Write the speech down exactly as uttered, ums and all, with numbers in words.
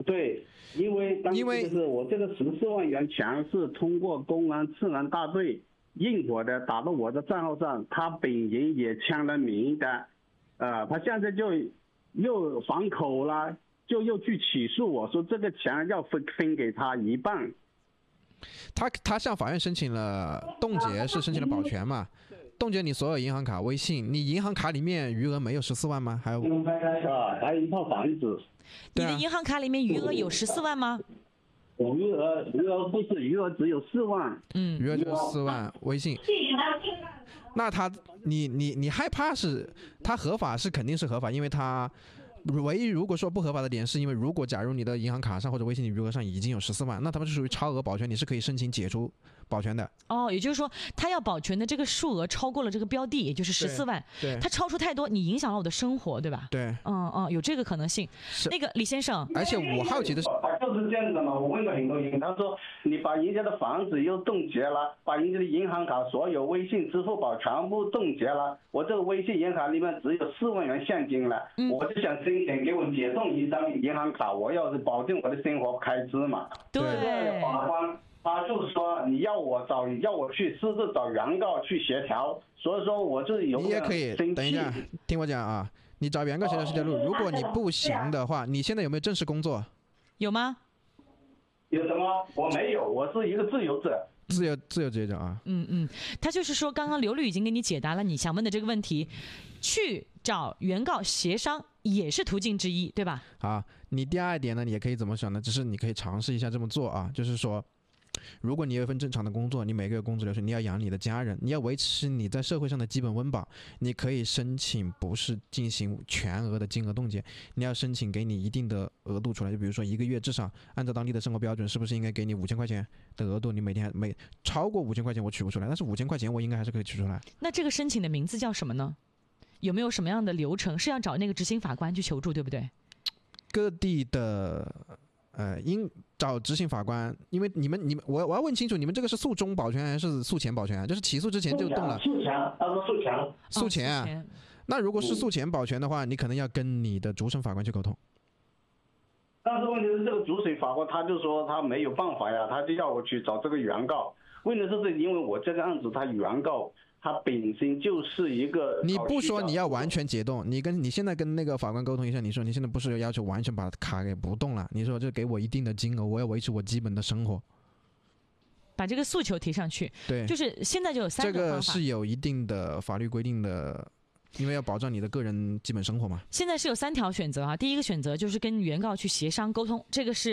对，因为当时就是我这个十四万元钱是通过公安治安大队印我的，打到我的账号上，他本人也签了名的，呃，他现在就又反口了，就又去起诉我说这个钱要分分给他一半。 他他向法院申请了冻结，是申请了保全嘛？冻结你所有银行卡、微信，你银行卡里面余额没有十四万吗？还有啊，还有一套房子。 你的银行卡里面余额有十四万吗？ 我余额余额不是余额只有四万， 嗯， 余额只有四万，微信。那他你你你害怕是他合法是肯定是合法，因为他。唯一如果说不合法的点，是因为如果假如你的银行卡上或者微信余额上已经有十四万，那他们是属于超额保全，你是可以申请解除保全的。 哦，也就是说，他要保全的这个数额超过了这个标的，也就是十四万。 对， 他超出太多，你影响了我的生活，对吧？ 对， 嗯嗯，有这个可能性。那个李先生， 而且我好奇的是， 他就是这样的嘛。我问过很多人，他说你把人家的房子又冻结了，把人家的银行卡所有微信、支付宝全部冻结了，我这个微信银行里面只有四万元现金了，嗯、我就想申请给我解冻一张银行卡，我要是保证我的生活开支嘛。 对。 法官他就说你要我找要我去私自找原告去协调，所以说我就有点生气。你也可以等一下，听我讲啊，你找原告协调是条路。如果你不行的话，你现在有没有正式工作？ 有吗？ 有什么？我没有，我是一个自由者。 自由自由职业者啊。 嗯嗯，他就是说，刚刚刘律已经给你解答了你想问的这个问题，去找原告协商也是途径之一，对吧？ 好，你第二点呢，你也可以怎么想呢？只是你可以尝试一下这么做啊，就是说。如果你有一份正常的工作，你每个月工资流水，你要养你的家人，你要维持你在社会上的基本温饱，你可以申请不是进行全额的金额冻结，你要申请给你一定的额度出来，就比如说一个月至少按照当地的生活标准，是不是应该给你五千块钱的额度？你每天每超过五千块钱我取不出来，但是五千块钱我应该还是可以取出来。 那这个申请的名字叫什么呢？有没有什么样的流程？是要找那个执行法官去求助，对不对？ 各地的。呃，应找执行法官，因为你们你们我我要问清楚，你们这个是诉中保全还是诉前保全啊？就是起诉之前就动了。 诉前，他说诉前。 诉前啊、哦，那如果是诉前保全的话，你可能要跟你的主审法官去沟通。 但是问题是，这个主审法官他就说他没有办法呀，他就要我去找这个原告。问题是，因为我这个案子，他原告。他本身就是一个， 你不说你要完全解冻，你跟你现在跟那个法官沟通一下，你说你现在不是要求完全把卡给不动了，你说就给我一定的金额，我要维持我基本的生活， 把这个诉求提上去。 对， 就是现在就有三种方法， 这个是有一定的法律规定的，因为要保障你的个人基本生活嘛。 现在是有三条选择啊，第一个选择就是跟原告去协商沟通，这个是